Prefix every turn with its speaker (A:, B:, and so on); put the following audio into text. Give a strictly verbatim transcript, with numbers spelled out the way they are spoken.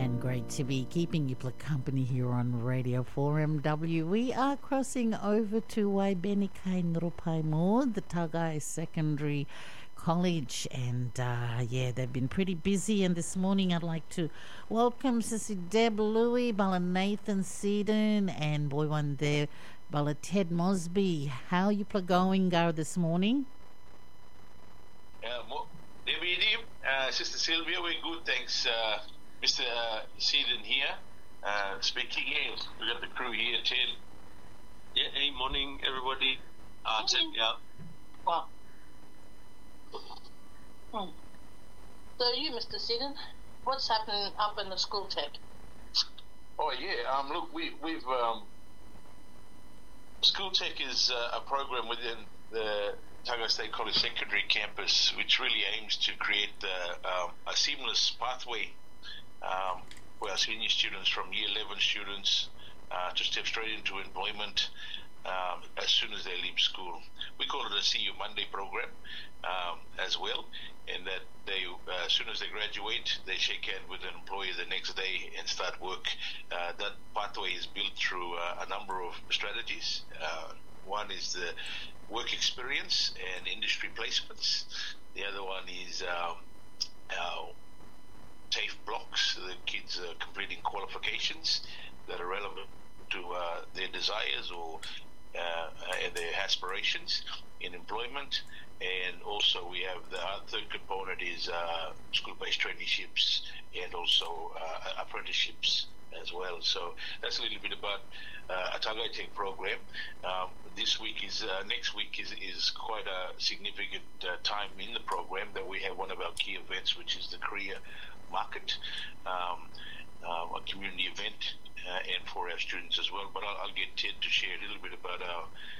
A: And great to be keeping you company here on Radio four M W. We are crossing over to Waibenekai Noropaimor, the Tagai Secondary College, and uh, yeah, they've been pretty busy. And this morning, I'd like to welcome Sissy Deb Louie, Bala Nathan Seaton, and boy one there, Bala Ted Mosby. How are you going, Gar, this morning?
B: Uh, Debbie, uh, Sister Sylvia, we're good, thanks. Uh, Mister Uh, Seaton here, uh, speaking. Yeah, we got the crew here, Ted.
C: Yeah, hey, morning, everybody. Uh, Ted, yeah.
D: Wow. Hmm. So you, Mister Seaton, what's happening up in the school tech?
B: Oh yeah, um, look, we we've um, School Tech is uh, a program within the Tagai State College Secondary Campus, which really aims to create uh, um, a seamless pathway um, for our senior students, from year eleven students uh, to step straight into employment um, as soon as they leave school. We call it a See You Monday program um, as well, in that they, uh, as soon as they graduate, they shake hand with an employer the next day and start work. Uh, that pathway is built through uh, a number of strategies. Uh, one is the work experience and industry placements. The other one is um, our TAFE blocks. The kids are completing qualifications that are relevant to uh, their desires or uh, and their aspirations in employment. And also we have the uh, third component is uh, school-based traineeships and also uh, apprenticeships as well. So that's a little bit about uh, a Tagai Tech program. Um, this week is uh, next week is, is quite a significant uh, time in the program that we have one of our key events, which is the career market, um, uh, a community event, uh, and for our students as well. But I'll, I'll get Ted to share a little bit about our